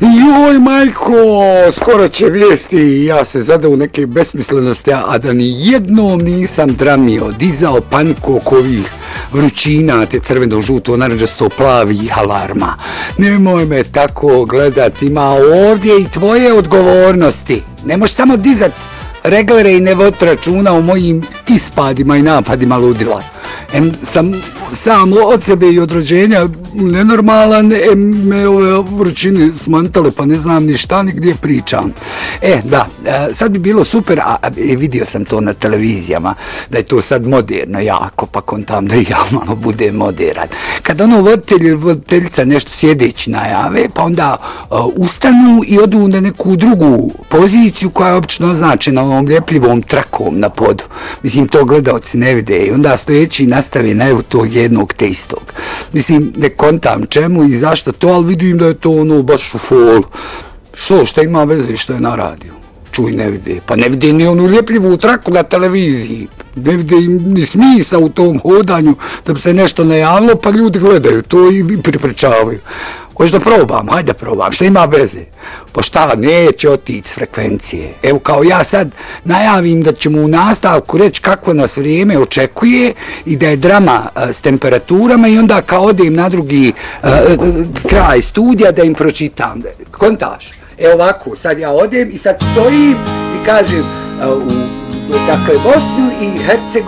Joj, majko, skoro će vijesti i ja se zadao u neke besmislenosti, a da ni jednom nisam dramio, dizao paniku oko ovih vrućina, te crveno, žuto, naranđasto, plavih alarma. Nemoj me tako gledati, ima ovdje i tvoje odgovornosti. Ne možeš samo dizat reglere i ne voditi računa o mojim ispadima i napadima ludila. Sam sam od sebe i od rođenja nenormalan, me ove vrućine smantale, pa ne znam ni šta, ni gdje pričam. Da, sad bi bilo super, a vidio sam to na televizijama, da je to sad moderno jako, pa kontam da i ja malo budem moderan. Kad ono voditelj ili voditeljica nešto sjedeći najave, pa onda ustanu i odu na neku drugu poziciju koja je obično označena ovom ljepljivom trakom na podu. Mislim, to gledaoci ne vide i onda stojeći nastave na evo tog jednog te istog. Mislim, ne kontam čemu i zašto to, ali vidim da je to ono baš u folu. Što ima veze što je na radiju? Čuj, ne vide. Pa ne vide ni onu ljepljivu traku na televiziji. Ne vide ni smisa u tom hodanju da bi se nešto najavilo, pa ljudi gledaju to i priprečavaju. Hoćeš da probam? Hajde da probam. Šta ima veze? Pa šta, neće otići s frekvencije. Evo kao ja sad najavim da ćemo u nastavku reći kako nas vrijeme očekuje i da je drama s temperaturama i onda kao odem na drugi kraj studija da im pročitam. Kontaš? Evo ovako, sad ja odem i sad stojim i kažem dakle Bosnu i Hercegovinu